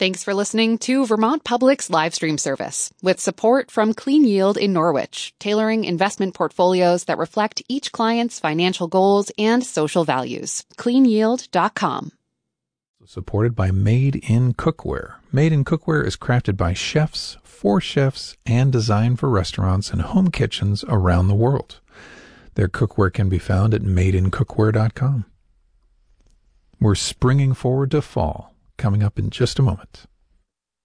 Thanks for listening to Vermont Public's live stream service with support from Clean Yield in Norwich, tailoring investment portfolios that reflect each client's financial goals and social values. CleanYield.com. Supported by Made in Cookware. Made in Cookware is crafted by chefs, for chefs, and designed for restaurants and home kitchens around the world. Their cookware can be found at madeincookware.com. We're springing forward to fall, coming up in just a moment.